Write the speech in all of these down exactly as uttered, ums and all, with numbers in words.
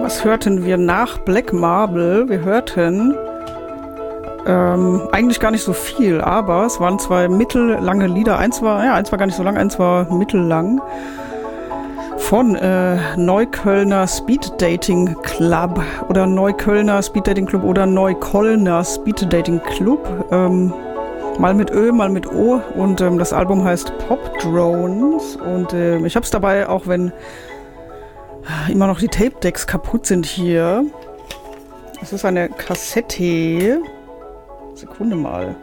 Was hörten wir nach Black Marble? Wir hörten ähm, eigentlich gar nicht so viel, aber es waren zwei mittellange Lieder. Eins war, ja, eins war gar nicht so lang, eins war mittellang. Von äh, Neuköllner Speed Dating Club oder Neuköllner Speed Dating Club oder Neuköllner Speed Dating Club. Ähm, mal mit Ö, mal mit O. Und ähm, das Album heißt Pop Drones. Und äh, ich habe es dabei, auch wenn immer noch die Tape-Decks kaputt sind hier. Es ist eine Kassette. Sekunde mal.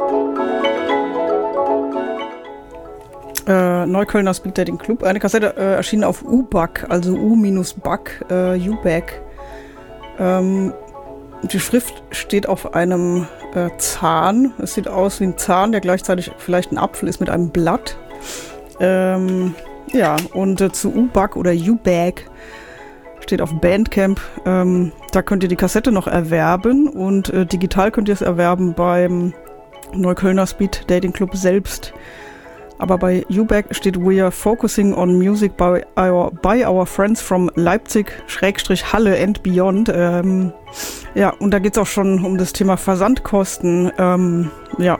Äh, Neuköllner Speed Dating Club. Eine Kassette äh, erschien auf U B A C, also U-Back, äh, U B A C. Ähm, die Schrift steht auf einem äh, Zahn. Es sieht aus wie ein Zahn, der gleichzeitig vielleicht ein Apfel ist mit einem Blatt. Ähm, ja, und äh, zu U B A C oder U B A C steht auf Bandcamp. Ähm, da könnt ihr die Kassette noch erwerben und äh, digital könnt ihr es erwerben beim Neuköllner Speed Dating Club selbst. Aber bei U B A C steht We are focusing on music by our, by our friends from Leipzig, Schrägstrich Halle and beyond. Ähm, ja, und da geht es auch schon um das Thema Versandkosten. Ähm, ja,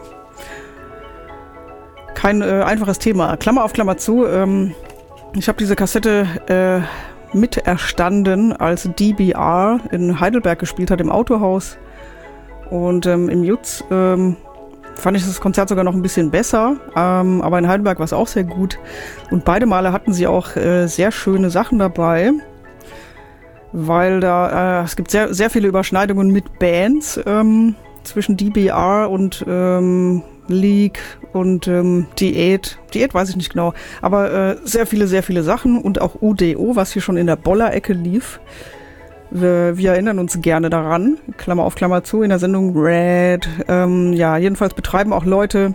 kein äh, einfaches Thema. Klammer auf Klammer zu. Ähm, ich habe diese Kassette äh, miterstanden, als D B R in Heidelberg gespielt hat, im Autohaus. Und ähm, im Jutz ähm, fand ich das Konzert sogar noch ein bisschen besser, ähm, aber in Heidelberg war es auch sehr gut. Und beide Male hatten sie auch äh, sehr schöne Sachen dabei, weil da, äh, es gibt sehr, sehr viele Überschneidungen mit Bands ähm, zwischen D B R und ähm, League und ähm, Diät. Diät weiß ich nicht genau, aber äh, sehr viele, sehr viele Sachen und auch U D O, was hier schon in der Boller-Ecke lief. Wir, wir erinnern uns gerne daran, Klammer auf Klammer zu, in der Sendung Red. Ähm, ja, jedenfalls betreiben auch Leute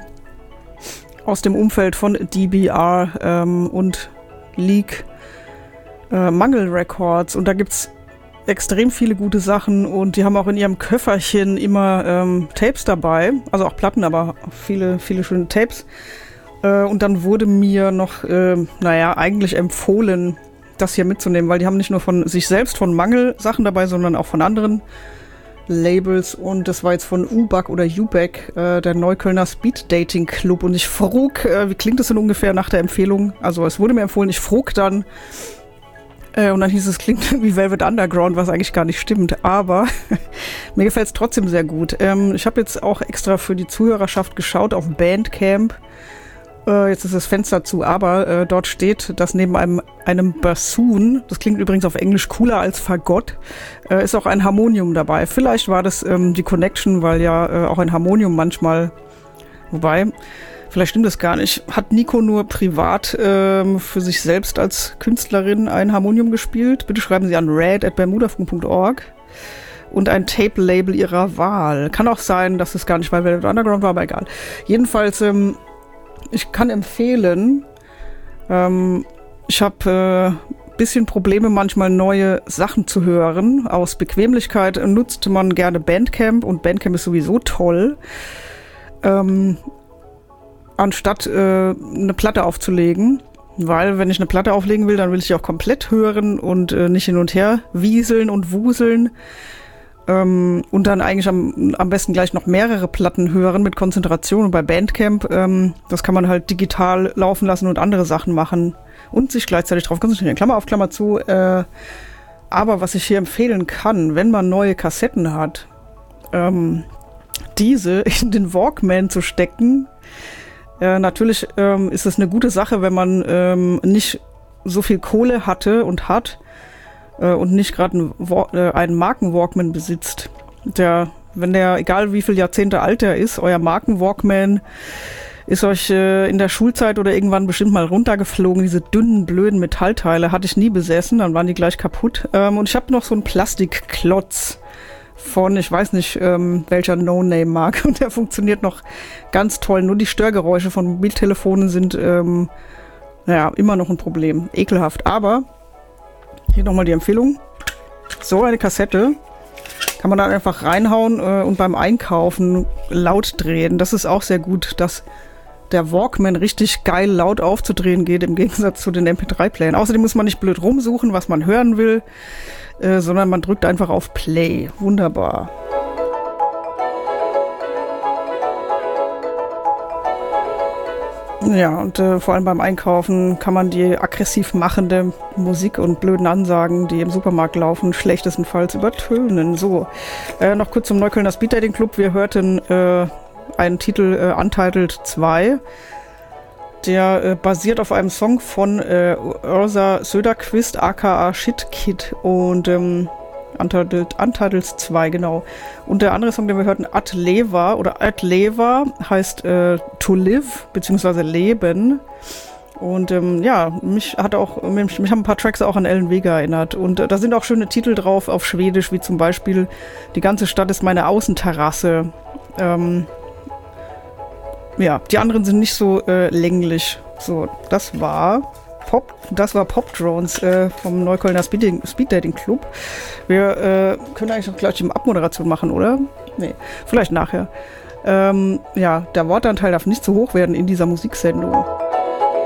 aus dem Umfeld von D B R ähm, und League äh, Mangel Records. Und da gibt's extrem viele gute Sachen und die haben auch in ihrem Köfferchen immer ähm, Tapes dabei, also auch Platten, aber viele, viele schöne Tapes. Äh, und dann wurde mir noch, äh, naja, eigentlich empfohlen, das hier mitzunehmen, weil die haben nicht nur von sich selbst, von Mangel Sachen dabei, sondern auch von anderen Labels und das war jetzt von U B A C oder U B A C, äh, der Neuköllner Speed Dating Club und ich frug, äh, wie klingt das denn ungefähr nach der Empfehlung? Also es wurde mir empfohlen, ich frug dann äh, und dann hieß es, klingt wie Velvet Underground, was eigentlich gar nicht stimmt, aber mir gefällt es trotzdem sehr gut. Ähm, ich habe jetzt auch extra für die Zuhörerschaft geschaut auf Bandcamp. Uh, jetzt ist das Fenster zu, aber uh, dort steht, dass neben einem, einem Bassoon, das klingt übrigens auf Englisch cooler als Fagott, uh, ist auch ein Harmonium dabei. Vielleicht war das um, die Connection, weil ja uh, auch ein Harmonium manchmal, wobei, vielleicht stimmt das gar nicht, hat Nico nur privat uh, für sich selbst als Künstlerin ein Harmonium gespielt? Bitte schreiben Sie an red at bermudafunk punkt org. Und ein Tape-Label Ihrer Wahl. Kann auch sein, dass es gar nicht bei Velvet Underground war, aber egal. Jedenfalls, um, ich kann empfehlen, ähm, ich habe äh, bisschen Probleme, manchmal neue Sachen zu hören. Aus Bequemlichkeit nutzt man gerne Bandcamp und Bandcamp ist sowieso toll. Ähm, anstatt äh, eine Platte aufzulegen. Weil wenn ich eine Platte auflegen will, dann will ich die auch komplett hören und äh, nicht hin und her wieseln und wuseln. Ähm, und dann eigentlich am, am besten gleich noch mehrere Platten hören mit Konzentration. Und bei Bandcamp, ähm, das kann man halt digital laufen lassen und andere Sachen machen und sich gleichzeitig drauf konzentrieren. Klammer auf Klammer zu. Äh, aber was ich hier empfehlen kann, wenn man neue Kassetten hat, ähm, diese in den Walkman zu stecken. Äh, natürlich ähm, ist es eine gute Sache, wenn man ähm, nicht so viel Kohle hatte und hat, und nicht gerade einen, äh, einen Marken-Walkman besitzt. Der, wenn der, egal wie viele Jahrzehnte alt der ist, euer Marken-Walkman ist euch äh, in der Schulzeit oder irgendwann bestimmt mal runtergeflogen. Diese dünnen, blöden Metallteile hatte ich nie besessen, dann waren die gleich kaputt. Ähm, und ich habe noch so einen Plastikklotz von, ich weiß nicht, ähm, welcher No-Name-Marke. Und der funktioniert noch ganz toll. Nur die Störgeräusche von Mobiltelefonen sind ähm, naja, immer noch ein Problem. Ekelhaft. Aber hier nochmal die Empfehlung. So eine Kassette kann man dann einfach reinhauen äh, und beim Einkaufen laut drehen. Das ist auch sehr gut, dass der Walkman richtig geil laut aufzudrehen geht, im Gegensatz zu den M P drei Playern. Außerdem muss man nicht blöd rumsuchen, was man hören will, äh, sondern man drückt einfach auf Play. Wunderbar. Ja, und äh, vor allem beim Einkaufen kann man die aggressiv machende Musik und blöden Ansagen, die im Supermarkt laufen, schlechtestenfalls übertönen. So, äh, noch kurz zum Neuköllner Speed Dating Club. Wir hörten äh, einen Titel äh, Untitled zwei. Der äh, basiert auf einem Song von äh, Ursa Söderqvist, aka Shit Kid. Und ähm, Untitled, Untitled zwei, genau. Und der andere Song, den wir hörten, Ad Leva oder Ad Leva, heißt äh, To Live, beziehungsweise Leben. Und ähm, ja, mich hat auch, mich, mich haben ein paar Tracks auch an Ellen Vega erinnert. Und äh, da sind auch schöne Titel drauf auf Schwedisch, wie zum Beispiel Die ganze Stadt ist meine Außenterrasse. Ähm, ja, die anderen sind nicht so äh, länglich. So, das war Pop, das war Pop Drones äh, vom Neuköllner Speed, Speed Dating Club. Wir äh, können eigentlich noch gleich die Abmoderation machen, oder? Nee, vielleicht nachher. Ähm, ja, der Wortanteil darf nicht zu hoch werden in dieser Musiksendung.